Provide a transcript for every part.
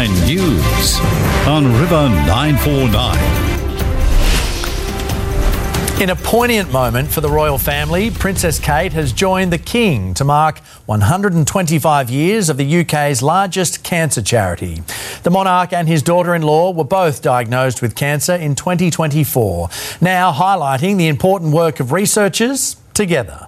9 News on River 949. In a poignant moment for the royal family, Princess Kate has joined the King to mark 125 years of the UK's largest cancer charity. The monarch and his daughter-in-law were both diagnosed with cancer in 2024, now highlighting the important work of researchers together.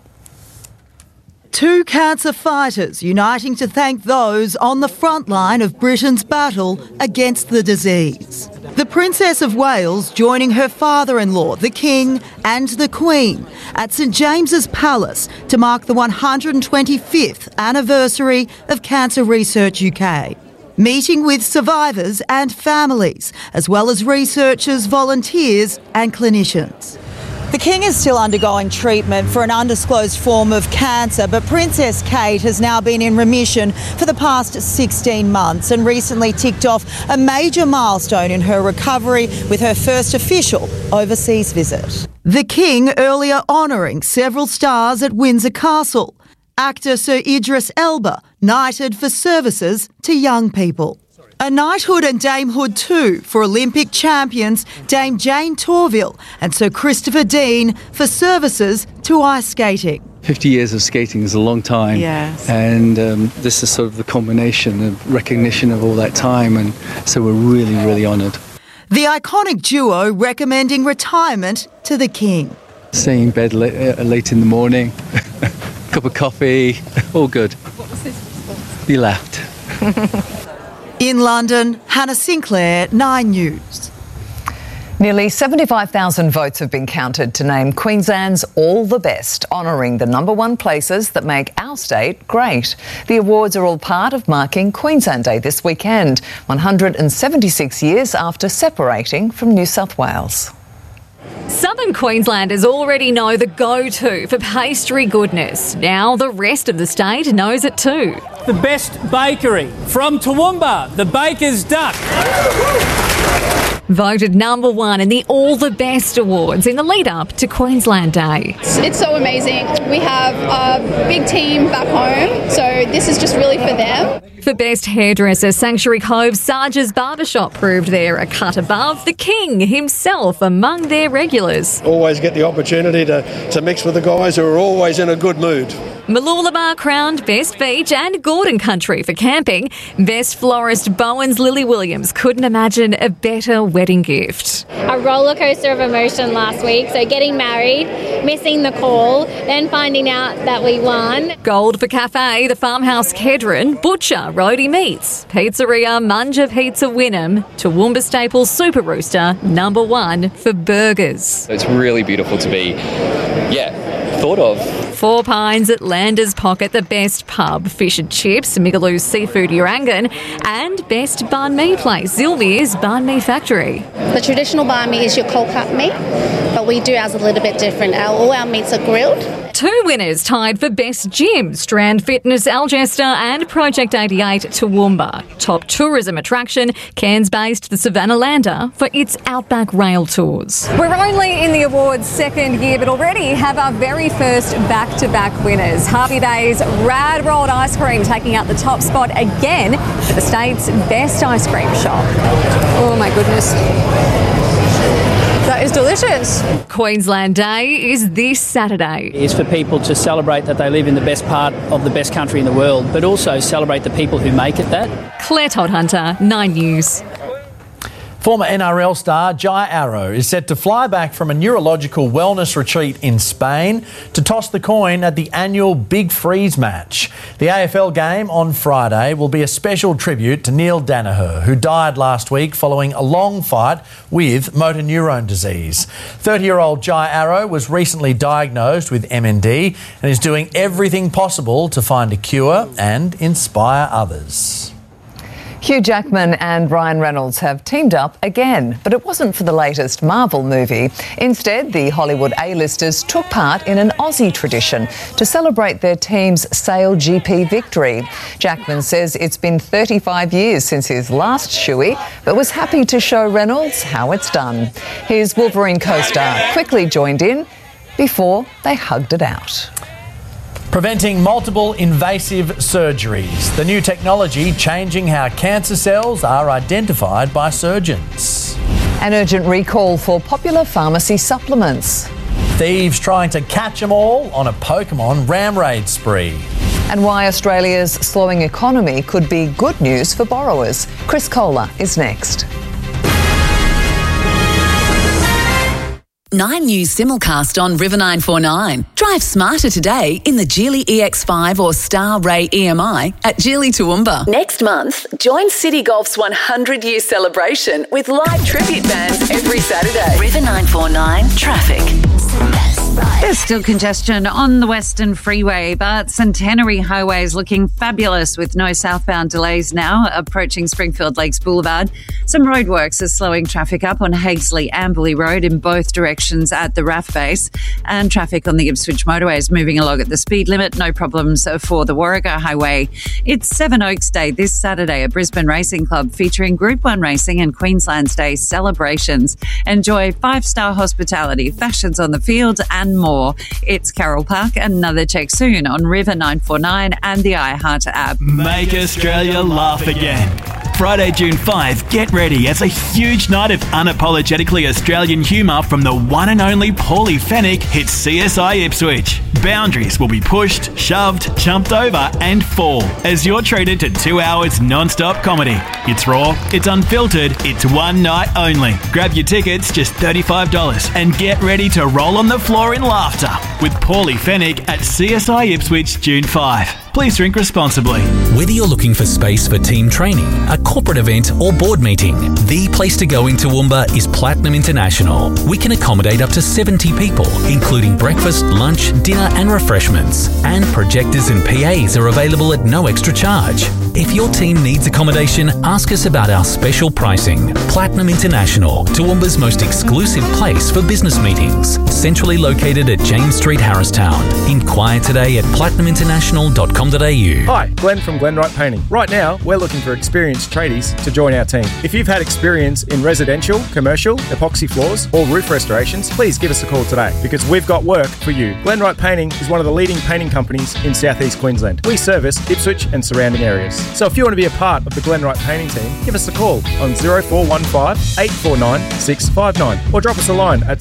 Two cancer fighters uniting to thank those on the front line of Britain's battle against the disease. The Princess of Wales joining her father-in-law, the King, and the Queen at St James's Palace to mark the 125th anniversary of Cancer Research UK. Meeting with survivors and families, as well as researchers, volunteers and clinicians. The King is still undergoing treatment for an undisclosed form of cancer, but Princess Kate has now been in remission for the past 16 months and recently ticked off a major milestone in her recovery with her first official overseas visit. The King earlier honouring several stars at Windsor Castle. Actor Sir Idris Elba knighted for services to young people. A knighthood and damehood too for Olympic champions Dame Jane Torvill and Sir Christopher Dean for services to ice skating. 50 years of skating is a long time. Yes. And this is sort of the combination of recognition of all that time, and so we're really, really honoured. The iconic duo recommending retirement to the King. Staying in bed late in the morning, cup of coffee, all good. What was his response? He laughed. In London, Hannah Sinclair, 9 News. Nearly 75,000 votes have been counted to name Queensland's All the Best, honouring the #1 places that make our state great. The awards are all part of marking Queensland Day this weekend, 176 years after separating from New South Wales. Southern Queenslanders already know the go-to for pastry goodness. Now the rest of the state knows it too. The best bakery from Toowoomba, the Baker's Duck. Voted #1 in the All the Best Awards in the lead-up to Queensland Day. It's so amazing. We have a big team back home, so this is just really for them. For Best Hairdresser, Sanctuary Cove's Sarge's Barbershop proved they're a cut above. The King himself among their regulars. Always get the opportunity to mix with the guys who are always in a good mood. Mooloolaba crowned Best Beach and Gordon Country for camping. Best Florist Bowen's Lily Williams couldn't imagine a better wedding gift. A roller coaster of emotion last week, so getting married, missing the call, then finding out that we won. Gold for Cafe, the Farmhouse Kedron, Butcher, Roadie Meats, Pizzeria, Munja Pizza Wynnum, Toowoomba Staples Super Rooster, #1 for burgers. It's really beautiful to be, thought of. Four Pines at Landers Pocket, the best pub, fish and chips, Migaloo's Seafood Urangan, and best banh mi place, Zilvir's Banh Mi Factory. The traditional banh mi is your cold cut meat, but we do ours a little bit different. All our meats are grilled. Two winners tied for Best Gym, Strand Fitness Algester and Project 88 Toowoomba. Top tourism attraction, Cairns-based the Savannah Lander for its Outback Rail Tours. We're only in the awards' second year, but already have our very first back-to-back winners. Harvey Bay's Rad Rolled Ice Cream taking out the top spot again for the state's best ice cream shop. Oh my goodness. That is delicious. Queensland Day is this Saturday. It's for people to celebrate that they live in the best part of the best country in the world, but also celebrate the people who make it that. Claire Todd-Hunter, 9 News. Former NRL star Jai Arrow is set to fly back from a neurological wellness retreat in Spain to toss the coin at the annual Big Freeze match. The AFL game on Friday will be a special tribute to Neil Danaher, who died last week following a long fight with motor neurone disease. 30-year-old Jai Arrow was recently diagnosed with MND and is doing everything possible to find a cure and inspire others. Hugh Jackman and Ryan Reynolds have teamed up again, but it wasn't for the latest Marvel movie. Instead, the Hollywood A-listers took part in an Aussie tradition to celebrate their team's SailGP victory. Jackman says it's been 35 years since his last shoey, but was happy to show Reynolds how it's done. His Wolverine co-star quickly joined in before they hugged it out. Preventing multiple invasive surgeries. The new technology changing how cancer cells are identified by surgeons. An urgent recall for popular pharmacy supplements. Thieves trying to catch them all on a Pokemon ram raid spree. And why Australia's slowing economy could be good news for borrowers. Chris Kohler is next. 9 News simulcast on River 949. Drive smarter today in the Geely EX5 or Star Ray EMI at Geely Toowoomba. Next month, join City Golf's 100-year celebration with live tribute bands every Saturday. River 949 traffic. There's still congestion on the Western Freeway, but Centenary Highway is looking fabulous with no southbound delays now approaching Springfield Lakes Boulevard. Some roadworks are slowing traffic up on Hagesley-Amberley Road in both directions at the RAF base, and traffic on the Ipswich motorway is moving along at the speed limit. No problems for the Warrego Highway. It's Seven Oaks Day this Saturday at Brisbane Racing Club, featuring Group 1 racing and Queensland's Day celebrations. Enjoy 5-star hospitality, fashions on the field and more. It's Carol Park. Another check soon on River 949 and the iHeart app. Make Australia laugh again. Friday, June 5, get ready as a huge night of unapologetically Australian humour from the one and only Paulie Fennick hits CSI Ipswich. Boundaries will be pushed, shoved, jumped over and fall as you're treated to 2 hours non-stop comedy. It's raw, it's unfiltered, it's one night only. Grab your tickets, just $35, and get ready to roll on the floor in laughter with Paulie Fennick at CSI Ipswich, June 5. Please drink responsibly. Whether you're looking for space for team training, a corporate event or board meeting, the place to go in Toowoomba is Platinum International. We can accommodate up to 70 people, including breakfast, lunch, dinner and refreshments. And projectors and PAs are available at no extra charge. If your team needs accommodation, ask us about our special pricing. Platinum International, Toowoomba's most exclusive place for business meetings. Centrally located at James Street, Harristown. Inquire today at platinuminternational.com. Hi, Glenn from Glenwright Painting. Right now, we're looking for experienced tradies to join our team. If you've had experience in residential, commercial, epoxy floors, or roof restorations, please give us a call today because we've got work for you. Glenwright Painting is one of the leading painting companies in southeast Queensland. We service Ipswich and surrounding areas. So if you want to be a part of the Glenwright Painting team, give us a call on 0415 849 659 or drop us a line at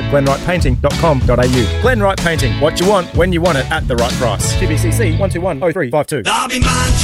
sales@glenwrightpainting.com.au. Glenwright Painting, what you want, when you want it, at the right price. TBCC 121 0352.